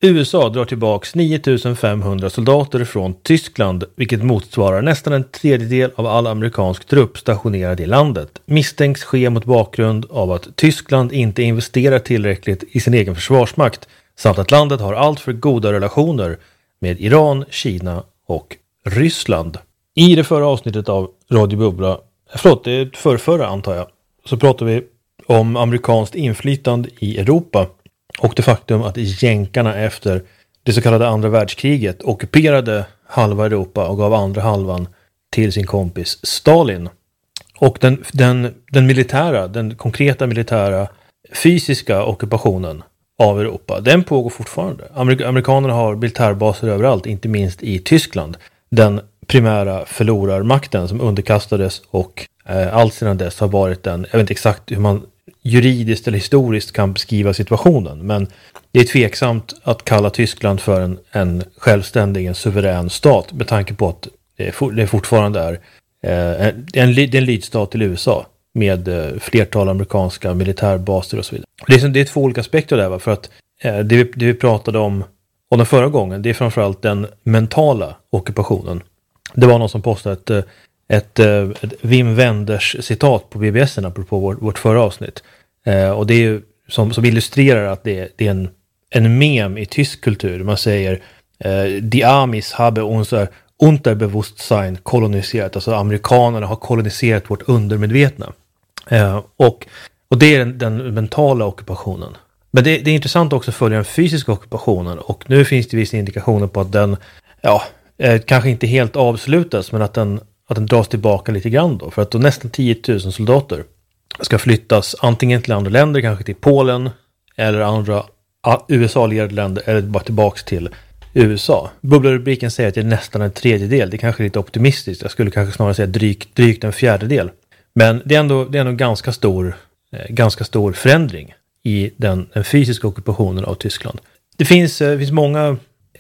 USA drar tillbaks 9500 soldater från Tyskland, vilket motsvarar nästan en tredjedel av all amerikansk trupp stationerad i landet. Misstänks ske mot bakgrund av att Tyskland inte investerar tillräckligt i sin egen försvarsmakt samt att landet har allt för goda relationer med Iran, Kina och Ryssland. I det förra avsnittet av Radio Bubbla, det förra antar jag, så pratar vi om amerikanskt inflytande i Europa och det faktum att jänkarna efter det så kallade andra världskriget ockuperade halva Europa och gav andra halvan till sin kompis Stalin. Och den konkreta militära fysiska ockupationen av Europa, den pågår fortfarande. Amerikanerna har militärbaser överallt, inte minst i Tyskland. Den primära förlorarmakten som underkastades och allt sedan dess har varit den, jag vet inte exakt hur man juridiskt eller historiskt kan beskriva situationen, men det är tveksamt att kalla Tyskland för en självständig, en suverän stat med tanke på att det fortfarande är en lydstat till USA med flertal amerikanska militärbaser och så vidare. Det är två olika aspekter där, för att det vi pratade om den förra gången, det är framförallt den mentala ockupationen. Det var någon som postade ett Wim Wenders citat på BBS:en apropå vårt förra avsnitt. Och det är ju som illustrerar att det är en mem i tysk kultur. Man säger Die Amis habe unser Unterbewusstsein koloniserat. Alltså amerikanerna har koloniserat vårt undermedvetna. Och det är den mentala ockupationen. Men det är intressant också att följa den fysiska ockupationen. Och nu finns det vissa indikationer på att den kanske inte helt avslutas, men att den dras tillbaka lite grann då. För att då nästan 10 000 soldater ska flyttas antingen till andra länder, kanske till Polen eller andra USA-ledade länder, eller bara tillbaks till USA. Bubblarubriken säger att det är nästan en tredjedel. Det är kanske lite optimistiskt. Jag skulle kanske snarare säga drygt en fjärdedel. Men det är ändå ganska stor förändring i den fysiska ockupationen av Tyskland. Det finns många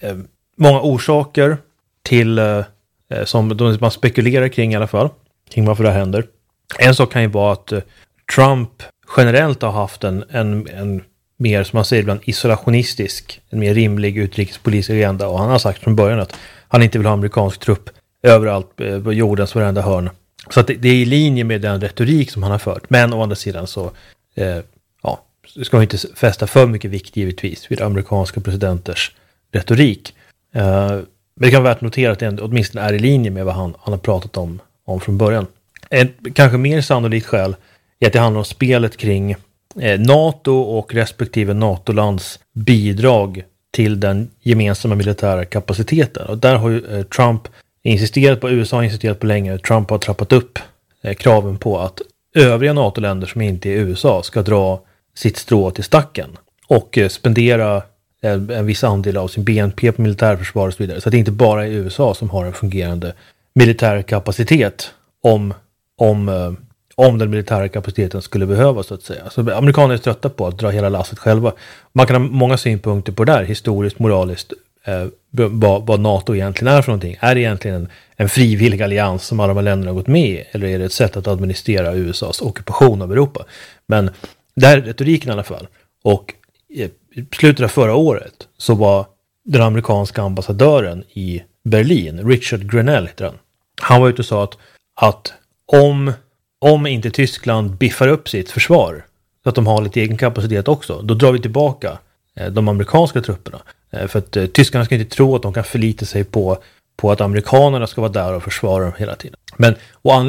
orsaker till som man spekulerar kring i alla fall, kring varför det här händer. En sak kan ju vara att Trump generellt har haft en mer, som man säger ibland, isolationistisk, en mer rimlig utrikespolitisk agenda, och han har sagt från början att han inte vill ha amerikansk trupp överallt på jordens varenda hörn. Så att det är i linje med den retorik som han har fört. Men å andra sidan så ska man inte fästa för mycket vikt givetvis vid amerikanska presidenters retorik. Men det kan vara värt att notera att det åtminstone är i linje med vad han har pratat om från början. Ett kanske mer sannolikt skäl är att det handlar om spelet kring NATO och respektive NATO-lands bidrag till den gemensamma militära kapaciteten. Och där har ju Trump insisterat på, USA har insisterat på länge, Trump har trappat upp kraven på att övriga NATO-länder som inte är USA ska dra sitt strå till stacken och spendera en viss andel av sin BNP på militärförsvar och så vidare. Så att det inte bara är USA som har en fungerande militär kapacitet om den militära kapaciteten skulle behövas, så att säga. Så amerikaner är trötta på att dra hela lasset själva. Man kan ha många synpunkter på det där, historiskt, moraliskt, vad NATO egentligen är för någonting. Är det egentligen en frivillig allians som alla de här länderna har gått med i, eller är det ett sätt att administrera USAs ockupation av Europa? Men det här är retoriken i alla fall. Och i slutet av förra året så var den amerikanska ambassadören i Berlin, Richard Grenell heter han var ute och sa att om inte Tyskland biffar upp sitt försvar så att de har lite egen kapacitet också, då drar vi tillbaka de amerikanska trupperna. För att tyskarna ska inte tro att de kan förlita sig på att amerikanerna ska vara där och försvara dem hela tiden. Men å andra